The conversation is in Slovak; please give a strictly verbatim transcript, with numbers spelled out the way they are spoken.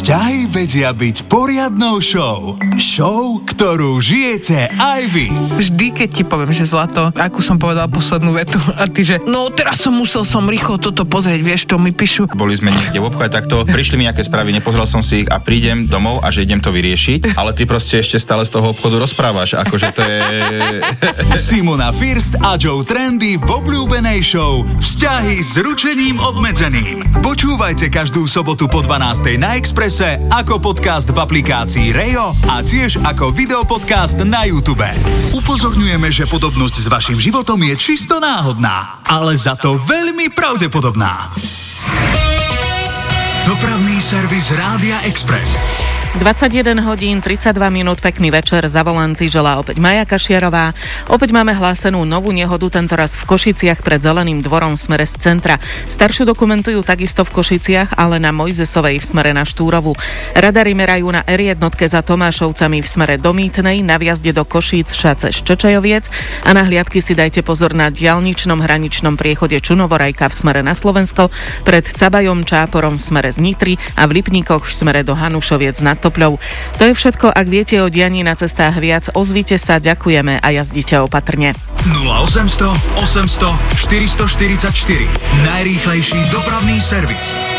Vzťahy vedia byť poriadnou show. Show, ktorú žijete aj vy. Vždy, keď ti poviem, že zlato, akú som povedal poslednú vetu a ty, že no teraz som musel som rýchlo toto pozrieť, vieš, to mi píšu. Boli sme niekde v obchode takto, prišli mi nejaké správy, nepozrel som si ich a prídem domov a že idem to vyriešiť, ale ty proste ešte stále z toho obchodu rozprávaš, akože to je... Simona First a Joe Trendy v obľúbenej show Vzťahy s ručením obmedzeným. Počúvajte každú sobotu po dvanástej na Expresse, ako podcast v aplikácii Rejo a tiež ako videopodcast na YouTube. Upozorňujeme, že podobnosť s vašim životom je čisto náhodná, ale za to veľmi pravdepodobná. Dopravný servis Rádia Express. dvadsaťjeden hodín tridsaťdva minút, pekný večer, za volanty želá opäť Maja Kašiarová. Opäť máme hlásenú novú nehodu, tentoraz v Košiciach pred Zeleným dvorom v smere z centra. Staršiu dokumentujú takisto v Košiciach, ale na Mojzesovej v smere na Štúrovu. Radary merajú na er jedna za Tomášovcami v smere do Mýtnej, na vjazde do Košíc Šace Ščečajoviec a na hliadky si dajte pozor na diaľničnom hraničnom priechode Čunovorajka v smere na Slovensko, pred Cabajom Čáporom v smere z Nitry a v Lipníkoch v smere do Hanušoviec nad Topľou. To je všetko, ak viete o dianí na cestách viac, ozvite sa, ďakujeme a jazdite opatrne. nula osemsto osemsto štyristoštyridsaťštyri Najrýchlejší dopravný servis.